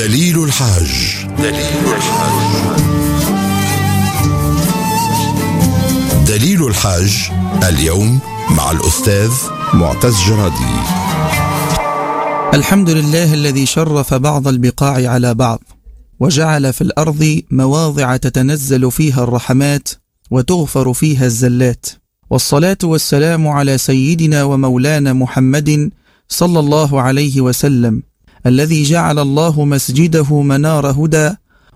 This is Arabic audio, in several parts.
دليل الحاج. دليل الحاج اليوم مع الأستاذ معتز جرادي. الحمد لله الذي شرف بعض البقاع على بعض، وجعل في الأرض مواضع تتنزل فيها الرحمات وتغفر فيها الزلات، والصلاة والسلام على سيدنا ومولانا محمد صلى الله عليه وسلم، الذي جعل الله مسجده منار هدى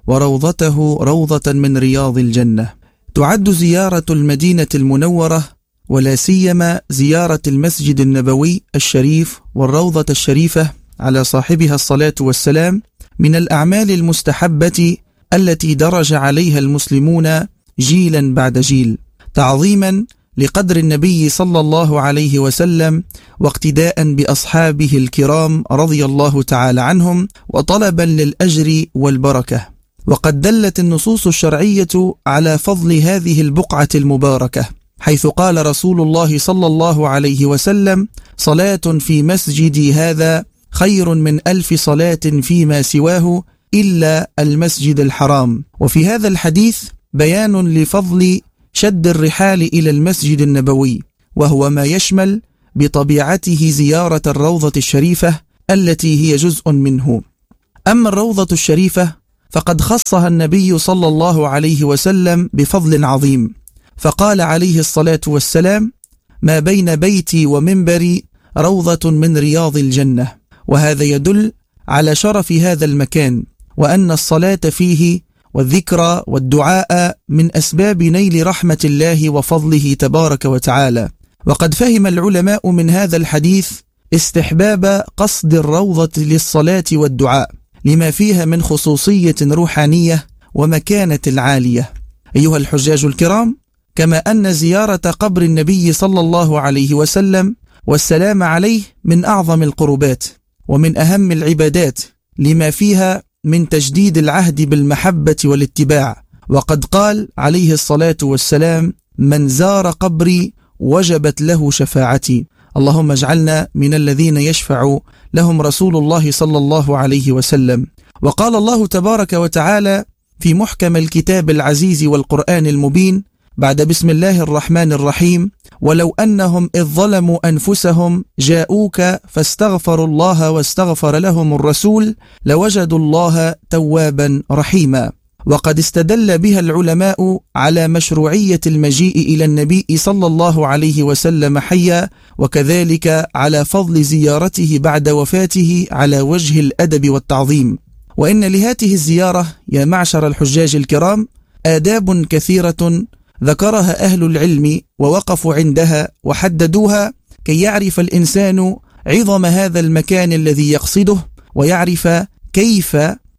وروضته روضة من رياض الجنة. تعد زيارة المدينة المنورة ولا سيما زيارة المسجد النبوي الشريف والروضة الشريفة على صاحبها الصلاة والسلام من الأعمال المستحبة التي درج عليها المسلمون جيلا بعد جيل، تعظيما لقدر النبي صلى الله عليه وسلم واقتداء بأصحابه الكرام رضي الله تعالى عنهم، وطلبا للأجر والبركة. وقد دلت النصوص الشرعية على فضل هذه البقعة المباركة، حيث قال رسول الله صلى الله عليه وسلم: صلاة في مسجدي هذا خير من 1000 صلاة فيما سواه إلا المسجد الحرام. وفي هذا الحديث بيان لفضل شد الرحال إلى المسجد النبوي، وهو ما يشمل بطبيعته زيارة الروضة الشريفة التي هي جزء منه. أما الروضة الشريفة فقد خصها النبي صلى الله عليه وسلم بفضل عظيم، فقال عليه الصلاة والسلام: ما بين بيتي ومنبري روضة من رياض الجنة. وهذا يدل على شرف هذا المكان، وأن الصلاة فيه والذكر والدعاء من أسباب نيل رحمة الله وفضله تبارك وتعالى. وقد فهم العلماء من هذا الحديث استحباب قصد الروضة للصلاة والدعاء، لما فيها من خصوصية روحانية ومكانة عالية. أيها الحجاج الكرام، كما أن زيارة قبر النبي صلى الله عليه وسلم والسلام عليه من أعظم القربات ومن أهم العبادات، لما فيها من تجديد العهد بالمحبة والاتباع. وقد قال عليه الصلاة والسلام: من زار قبري وجبت له شفاعتي. اللهم اجعلنا من الذين يشفع لهم رسول الله صلى الله عليه وسلم. وقال الله تبارك وتعالى في محكم الكتاب العزيز والقرآن المبين بعد بسم الله الرحمن الرحيم: ولو أنهم إذ ظلموا أنفسهم جاءوك فاستغفروا الله واستغفر لهم الرسول لوجدوا الله توابا رحيما. وقد استدل بها العلماء على مشروعية المجيء إلى النبي صلى الله عليه وسلم حيا، وكذلك على فضل زيارته بعد وفاته على وجه الأدب والتعظيم. وإن لهذه الزيارة يا معشر الحجاج الكرام آداب كثيرة ذكرها أهل العلم ووقفوا عندها وحددوها، كي يعرف الإنسان عظم هذا المكان الذي يقصده، ويعرف كيف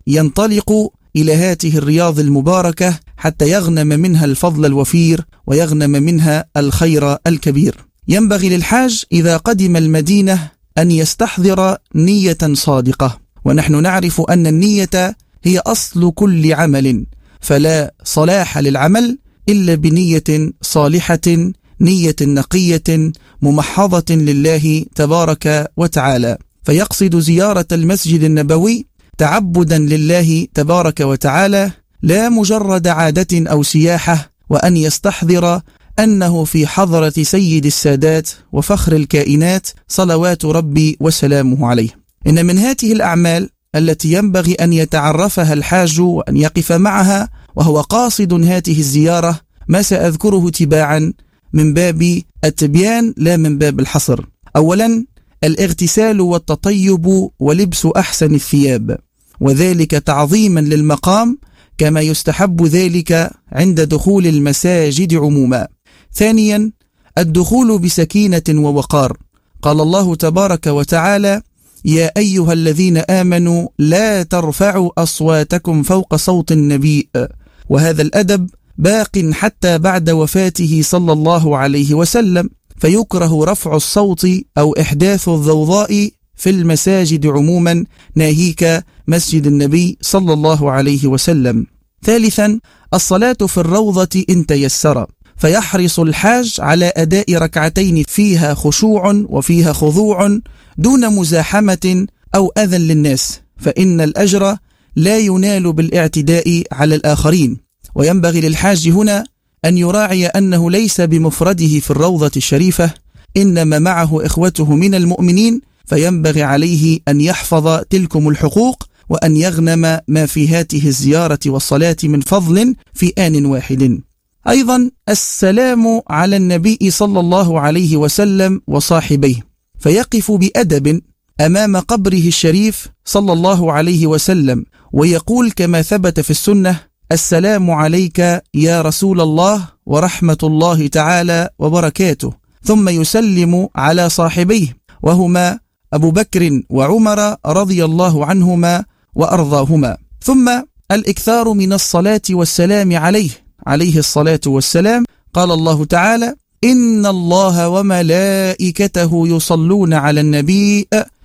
ينطلق إلى هذه الرياض المباركة حتى يغنم منها الفضل الوفير ويغنم منها الخير الكبير. ينبغي للحاج إذا قدم المدينة أن يستحضر نية صادقة، ونحن نعرف أن النية هي أصل كل عمل، فلا صلاح للعمل إلا بنية صالحة، نية نقية ممحضة لله تبارك وتعالى. فيقصد زيارة المسجد النبوي تعبدا لله تبارك وتعالى، لا مجرد عادة أو سياحة، وأن يستحضر أنه في حضرة سيد السادات وفخر الكائنات صلوات ربي وسلامه عليه. إن من هذه الأعمال التي ينبغي أن يتعرفها الحاج وأن يقف معها وهو قاصد هذه الزيارة ما سأذكره تباعا من باب التبيان لا من باب الحصر. أولا، الاغتسال والتطيب ولبس أحسن الثياب، وذلك تعظيما للمقام، كما يستحب ذلك عند دخول المساجد عموما. ثانيا، الدخول بسكينة ووقار. قال الله تبارك وتعالى: يا أيها الذين آمنوا لا ترفعوا أصواتكم فوق صوت النبي. وهذا الأدب باق حتى بعد وفاته صلى الله عليه وسلم، فيكره رفع الصوت أو إحداث الضوضاء في المساجد عموما، ناهيك مسجد النبي صلى الله عليه وسلم. ثالثا، الصلاة في الروضة إن تيسر، فيحرص الحاج على أداء ركعتين فيها خشوع وفيها خضوع دون مزاحمة أو أذى للناس، فإن الأجر لا ينال بالاعتداء على الآخرين. وينبغي للحاج هنا أن يراعي أنه ليس بمفرده في الروضة الشريفة، إنما معه إخوته من المؤمنين، فينبغي عليه أن يحفظ تلكم الحقوق وأن يغنم ما في هاته الزيارة والصلاة من فضل في آن واحد. أيضا السلام على النبي صلى الله عليه وسلم وصاحبيه، فيقف بأدب أمام قبره الشريف صلى الله عليه وسلم ويقول كما ثبت في السنة: السلام عليك يا رسول الله ورحمة الله تعالى وبركاته، ثم يسلم على صاحبيه وهما أبو بكر وعمر رضي الله عنهما وأرضاهما، ثم الإكثار من الصلاة والسلام عليه الصلاة والسلام. قال الله تعالى: إن الله وملائكته يصلون على النبي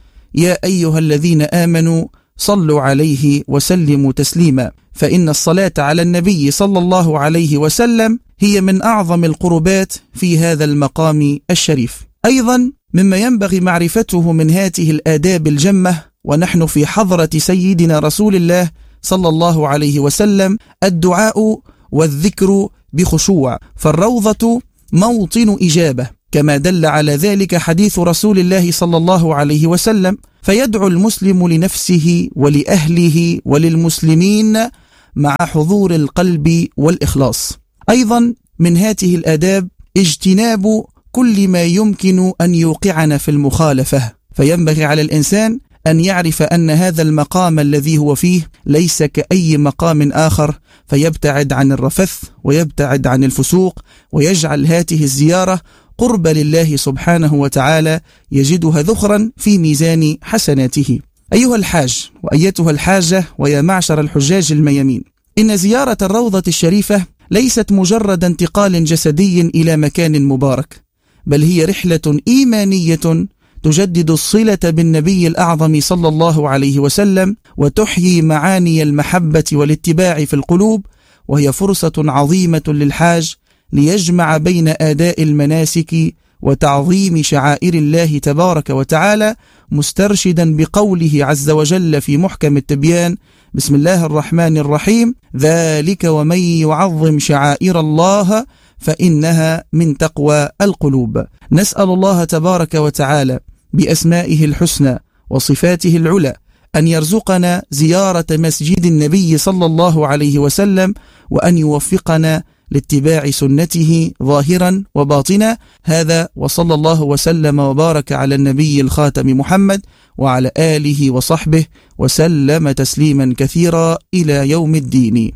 يا أيها الذين آمنوا صلوا عليه وسلموا تسليما. فإن الصلاة على النبي صلى الله عليه وسلم هي من أعظم القربات في هذا المقام الشريف. أيضا مما ينبغي معرفته من هذه الآداب الجمة ونحن في حضرة سيدنا رسول الله صلى الله عليه وسلم الدعاء والذكر بخشوع، فالروضة موطن إجابة كما دل على ذلك حديث رسول الله صلى الله عليه وسلم، فيدعو المسلم لنفسه ولأهله وللمسلمين مع حضور القلب والإخلاص. أيضا من هذه الآداب اجتناب كل ما يمكن أن يوقعنا في المخالفة، فينبغي على الإنسان أن يعرف أن هذا المقام الذي هو فيه ليس كأي مقام آخر، فيبتعد عن الرفث ويبتعد عن الفسوق ويجعل هذه الزيارة قرب لله سبحانه وتعالى يجدها ذخرا في ميزان حسناته. أيها الحاج وأيتها الحاجة ويا معشر الحجاج الميامين، إن زيارة الروضة الشريفة ليست مجرد انتقال جسدي إلى مكان مبارك، بل هي رحلة إيمانية تجدد الصلة بالنبي الأعظم صلى الله عليه وسلم وتحيي معاني المحبة والاتباع في القلوب، وهي فرصة عظيمة للحاج ليجمع بين أداء المناسك وتعظيم شعائر الله تبارك وتعالى، مسترشدا بقوله عز وجل في محكم التبيان: بسم الله الرحمن الرحيم، ذلك ومن يعظم شعائر الله فإنها من تقوى القلوب. نسأل الله تبارك وتعالى بأسمائه الحسنى وصفاته العلى أن يرزقنا زيارة مسجد النبي صلى الله عليه وسلم، وأن يوفقنا لاتباع سنته ظاهرا وباطنا. هذا وصلى الله وسلم وبارك على النبي الخاتم محمد وعلى آله وصحبه وسلم تسليما كثيرا إلى يوم الدين.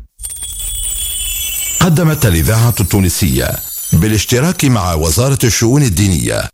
قدمت الإذاعة التونسية بالاشتراك مع وزارة الشؤون الدينية